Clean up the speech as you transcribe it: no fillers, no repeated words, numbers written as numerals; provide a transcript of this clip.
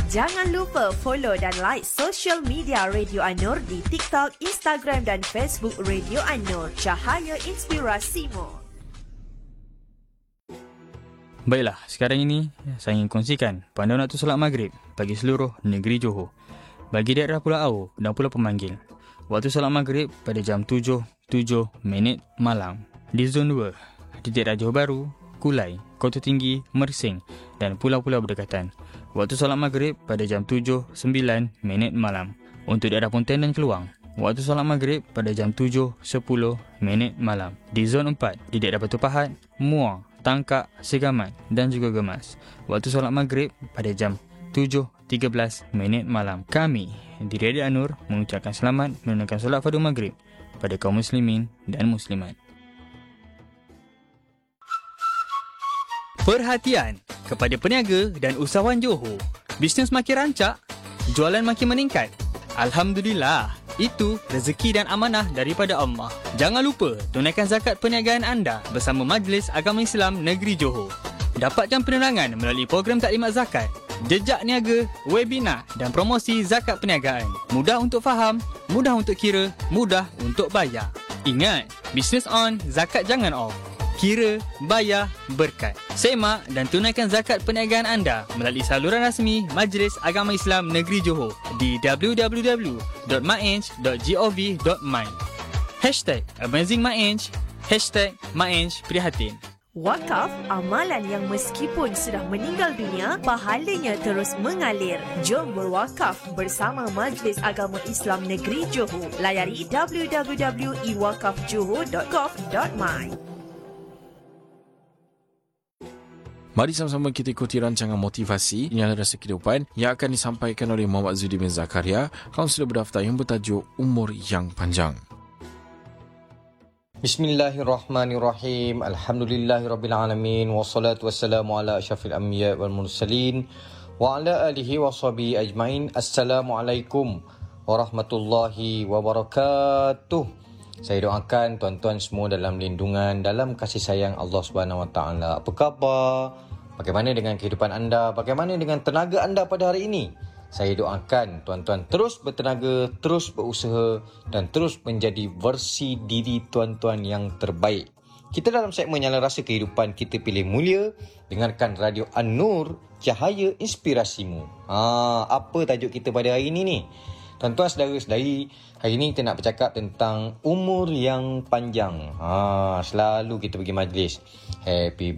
Jangan lupa follow dan like social media Radio An-Nur di TikTok, Instagram dan Facebook Radio An-Nur. Cahaya Inspirasimu. Baiklah, sekarang ini saya ingin kongsikan panduan waktu solat maghrib bagi seluruh negeri Johor. Bagi daerah Pulau Au dan Pulau Pemanggil, waktu solat maghrib pada jam 7.07 malam. Di Zon 2, titik Johor Baru, Kulai, Kota Tinggi, Mersing dan pulau-pulau berdekatan, waktu solat maghrib pada jam 7.09 malam. Untuk daerah Pontian dan Keluang, waktu solat maghrib pada jam 7.10 malam. Di Zon 4, di daerah Batu Pahat, Muar, Tangkak, Segamat dan juga Gemas, waktu solat maghrib pada jam 7.13 malam. Kami di Radio An-Nur mengucapkan selamat menunaikan solat fardu maghrib pada kaum muslimin dan muslimat. Perhatian kepada peniaga dan usahawan Johor. Bisnes makin rancak, jualan makin meningkat. Alhamdulillah, itu rezeki dan amanah daripada Allah. Jangan lupa tunaikan zakat perniagaan anda bersama Majlis Agama Islam Negeri Johor. Dapatkan penerangan melalui program taklimat zakat, jejak niaga, webinar dan promosi zakat perniagaan. Mudah untuk faham, mudah untuk kira, mudah untuk bayar. Ingat, bisnes on, zakat jangan off. Kira, bayar, berkat. Semak dan tunaikan zakat perniagaan anda melalui saluran rasmi Majlis Agama Islam Negeri Johor di www.maenj.gov.my. #AmazingMaenj, #MaenjPrihatin. Wakaf, amalan yang meskipun sudah meninggal dunia, pahalanya terus mengalir. Jom berwakaf bersama Majlis Agama Islam Negeri Johor. Layari www.iwakafjohor.gov.my. Mari sama-sama kita ikuti rancangan motivasi Nyala Rasa Kehidupan yang akan disampaikan oleh Muhammad Zudi bin Zakaria, kaunselor berdaftar yang bertajuk Umur Yang Panjang. Bismillahirrahmanirrahim. Alhamdulillahirrabbilalamin. Wassalatu wassalamu ala asyrafil anbiya wal mursalin wa ala alihi wa sahbihi ajmain. Assalamualaikum warahmatullahi wabarakatuh. Saya doakan tuan-tuan semua dalam lindungan, dalam kasih sayang Allah Subhanahu Wa Taala. Apa khabar? Bagaimana dengan kehidupan anda? Bagaimana dengan tenaga anda pada hari ini? Saya doakan tuan-tuan terus bertenaga, terus berusaha dan terus menjadi versi diri tuan-tuan yang terbaik. Kita dalam segmen Nyala Rasa Kehidupan, kita pilih mulia. Dengarkan Radio An-Nur, Cahaya Inspirasimu. Apa tajuk kita pada hari ini ni? Tuan-tuan, saudara-saudari, hari ini kita nak bercakap tentang umur yang panjang. Selalu kita pergi majlis. Happy